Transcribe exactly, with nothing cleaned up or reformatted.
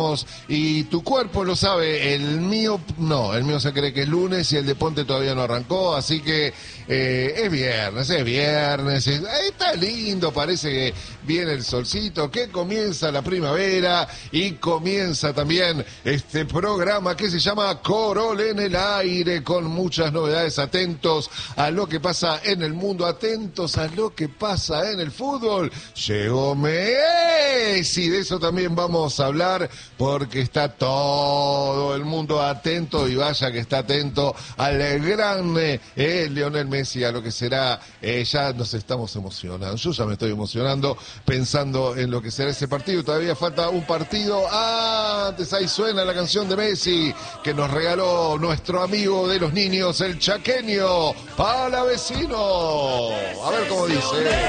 Y tu cuerpo lo sabe, el mío no, el mío se cree que es lunes y el de Ponte todavía no arrancó, así que eh, es viernes, es viernes, es, está lindo, parece que viene el solcito, que comienza la primavera y comienza también este programa que se llama Corol en el aire, con muchas novedades, atentos a lo que pasa en el mundo, atentos a lo que pasa en el fútbol. Llegó Messi, de eso también vamos a hablar, porque está todo el mundo atento, y vaya que está atento al gran eh, Lionel Messi, a lo que será, eh, ya nos estamos emocionando, yo ya me estoy emocionando pensando en lo que será ese partido. Todavía falta un partido antes, ahí suena la canción de Messi que nos regaló nuestro amigo de los niños, el chaqueño Palavecino. A ver cómo dice.